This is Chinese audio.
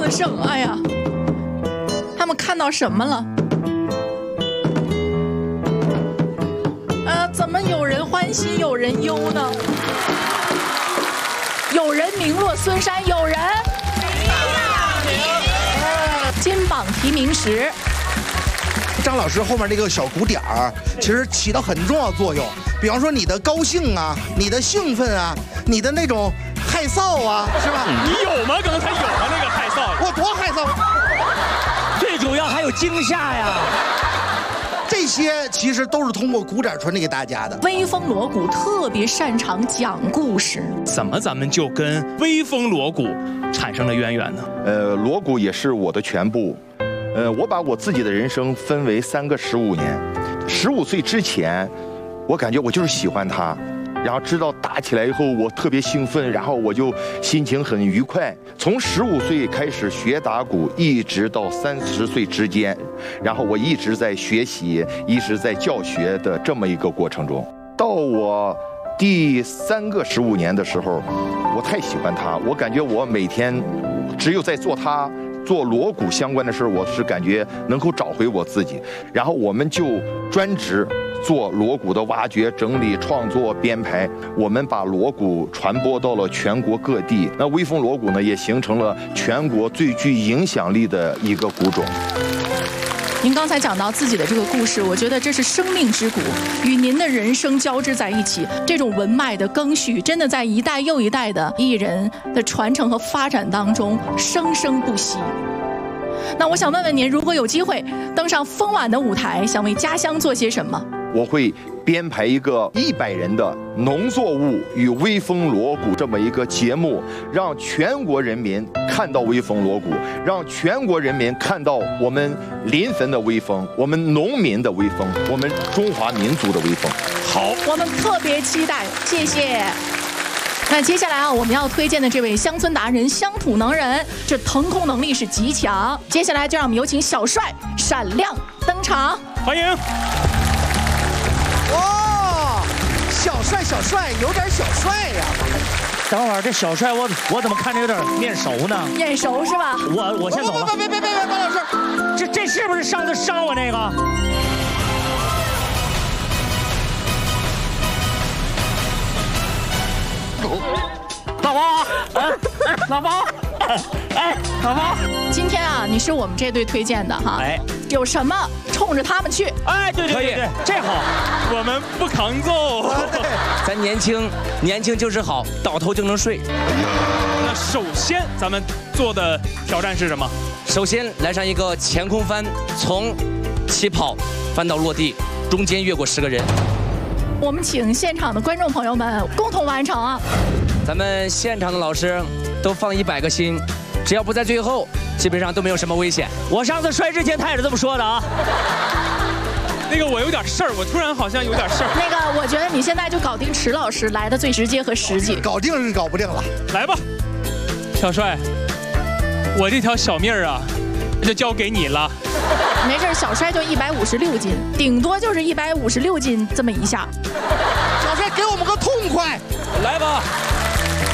声，哎呀，他们看到什么了？怎么有人欢喜有人忧呢？有人名落孙山，有人金榜题名时。 张老师后面那个小鼓点儿，其实起到很重要的作用。比方说你的高兴啊，你的兴奋啊，你的那种害臊啊，是吧？ 你有吗？刚才有吗？那个害臊？ 我多害臊！ 最主要还有惊吓呀。 这些其实都是通过鼓点传递给大家的。 威风锣鼓特别擅长讲故事， 怎么咱们就跟威风锣鼓产生了渊源呢？ 锣鼓也是我的全部。我把我自己的人生分为3个15年。15岁之前，我感觉我就是喜欢它，然后知道打起来以后我特别兴奋，然后我就心情很愉快。从15岁开始学打鼓，一直到30岁之间，然后我一直在学习，一直在教学的这么一个过程中。到我第3个15年的时候，我太喜欢它，我感觉我每天只有在做锣鼓相关的事，我是感觉能够找回我自己。然后我们就专职做锣鼓的挖掘、整理、创作、编排。我们把锣鼓传播到了全国各地。那威风锣鼓呢，也形成了全国最具影响力的一个鼓种。 您刚才讲到自己的这个故事，我觉得这是生命之鼓，与您的人生交织在一起。这种文脉的更续，真的在一代又一代的艺人的传承和发展当中生生不息。那我想问问您，如果有机会登上风晚的舞台，想为家乡做些什么？ 我会编排一个100人的农作物与威风锣鼓这么一个节目，让全国人民看到威风锣鼓，让全国人民看到我们临汾的威风，我们农民的威风，我们中华民族的威风。 好， 我们特别期待，谢谢。那接下来啊，我们要推荐的这位乡村达人、乡土能人，这腾空能力是极强。接下来就让我们有请小帅闪亮登场， 欢迎。 哇，小帅有点小帅呀。 等会儿这小帅我怎么看着有点面熟呢？ 眼熟是吧？ 我先走了。 别，高老师， 这是不是上次伤我那个？老婆，老婆，老婆， 今天啊，你是我们这队推荐的哈，有什么冲着他们去？ 对，这好， 我们不扛揍。 咱年轻就是好，倒头就能睡。 那首先咱们做的挑战是什么？ 首先来上一个前空翻，从起跑翻到落地，中间越过10个人。 我们请现场的观众朋友们共同完成啊！ 咱们现场的老师都放100个心，只要不在最后，基本上都没有什么危险。 我上次摔之前他也是这么说的啊。 那个我有点事儿，我突然好像有点事儿。 那个我觉得你现在就搞定池老师来的最直接和实际。 搞定是搞不定了， 来吧，小帅，我这条小命儿啊，就交给你了。 没事，小帅就156斤，顶多就是156斤这么一下。 小帅给我们个痛快， 来吧。